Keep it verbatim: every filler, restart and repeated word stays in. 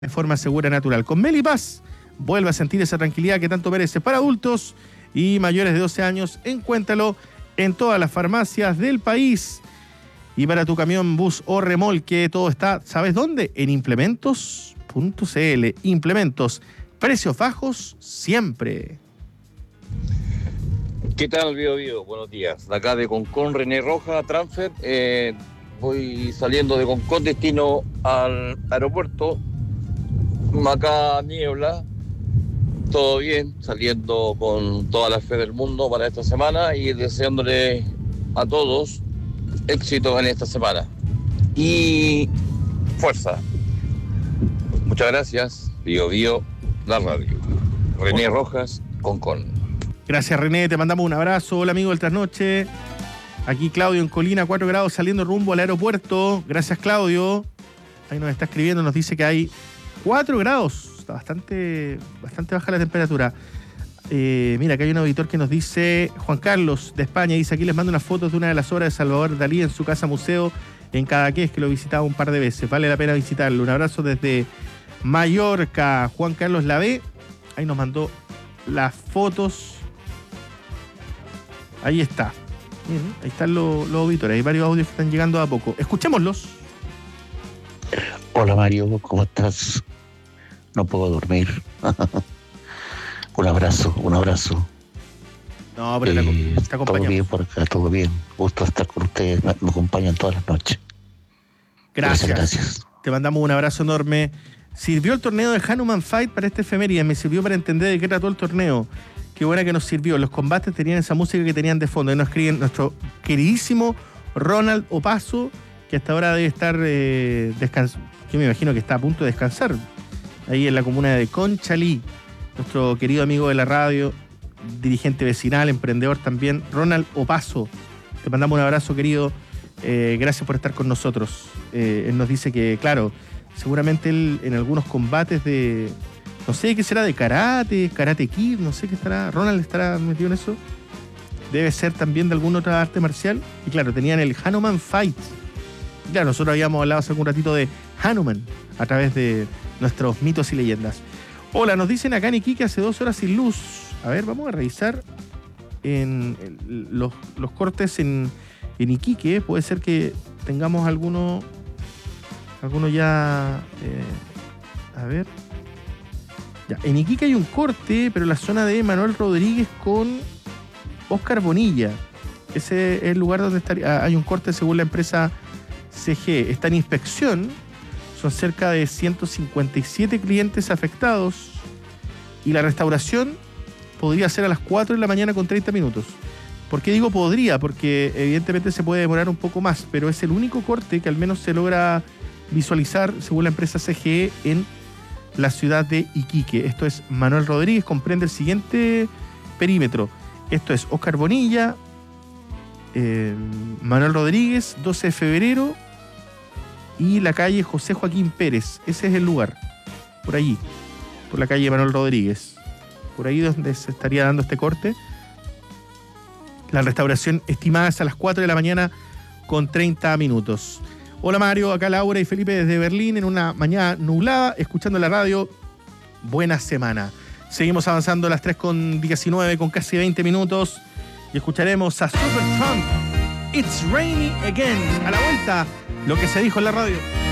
de forma segura y natural. Con Melipaz, vuelve a sentir esa tranquilidad que tanto merece. Para adultos y mayores de doce años, encuéntralo en todas las farmacias del país. Y para tu camión, bus o remolque, todo está, ¿sabes dónde? En implementos punto c l. Implementos, precios bajos siempre. ¿Qué tal, Bio Bio? Buenos días. De acá de Concón, René Roja, Transfer. Eh, voy saliendo de Concón, destino al aeropuerto. Acá niebla. Todo bien, saliendo con toda la fe del mundo para esta semana y deseándole a todos éxito en esta semana. Y fuerza. Muchas gracias. Bio Bio, la radio. René Rojas, Concón. Gracias, René, te mandamos un abrazo. Hola, amigo del Trasnoche. Aquí Claudio en Colina, cuatro grados, saliendo rumbo al aeropuerto. Gracias, Claudio. Ahí nos está escribiendo, nos dice que hay cuatro grados. Está bastante, bastante baja la temperatura. Eh, mira, acá hay un auditor que nos dice, Juan Carlos, de España, dice, aquí les mando unas fotos de una de las obras de Salvador Dalí en su casa museo en Cadaqués, que lo he visitado un par de veces. Vale la pena visitarlo. Un abrazo desde Mallorca. Juan Carlos Lavé, ahí nos mandó las fotos. Ahí está. Miren, ahí están los, los auditores. Hay varios audios que están llegando a poco. Escuchémoslos. Hola, Mario, ¿cómo estás? No puedo dormir. Un abrazo, un abrazo. No, pero eh, te todo bien por acá, todo bien. Gusto estar con ustedes, me, me acompañan todas las noches. Gracias. Gracias, gracias. Te mandamos un abrazo enorme. Sirvió el torneo de Hanuman Fight para esta efeméride. Me sirvió para entender de qué trató el torneo. Qué buena que nos sirvió. Los combates tenían esa música que tenían de fondo. Y nos escriben nuestro queridísimo Ronald Opaso, que hasta ahora debe estar eh, descansando. Yo me imagino que está a punto de descansar. Ahí en la comuna de Conchalí. Nuestro querido amigo de la radio, dirigente vecinal, emprendedor también, Ronald Opaso. Te mandamos un abrazo, querido. Eh, gracias por estar con nosotros. Eh, él nos dice que, claro, seguramente él en algunos combates de... No sé qué será, de karate, karate kid, no sé qué estará. Ronald estará metido en eso. Debe ser también de alguna otra arte marcial. Y claro, tenían el Hanuman Fight. Y claro, nosotros habíamos hablado hace algún ratito de Hanuman a través de nuestros mitos y leyendas. Hola, nos dicen acá en Iquique hace dos horas sin luz. A ver, vamos a revisar en, en los, los cortes en, en Iquique. Puede ser que tengamos alguno, alguno ya... Eh, a ver... Ya, en Iquique hay un corte, pero en la zona de Manuel Rodríguez con Oscar Bonilla. Ese es el lugar donde estaría. Hay un corte según la empresa C G. Está en inspección. Son cerca de ciento cincuenta y siete clientes afectados. Y la restauración podría ser a las cuatro de la mañana con treinta minutos. ¿Por qué digo podría? Porque evidentemente se puede demorar un poco más, pero es el único corte que al menos se logra visualizar según la empresa C G E en la ciudad de Iquique. Esto es Manuel Rodríguez, comprende el siguiente perímetro. Esto es Oscar Bonilla, eh, Manuel Rodríguez, doce de febrero y la calle José Joaquín Pérez. Ese es el lugar, por allí, por la calle Manuel Rodríguez. Por ahí donde se estaría dando este corte. La restauración estimada es a las cuatro de la mañana con treinta minutos. Hola Mario, acá Laura y Felipe desde Berlín en una mañana nublada, escuchando la radio. Buena semana. Seguimos avanzando a las tres con diecinueve, con casi veinte minutos, y escucharemos a Supertramp, It's Rainy Again. A la vuelta, lo que se dijo en la radio.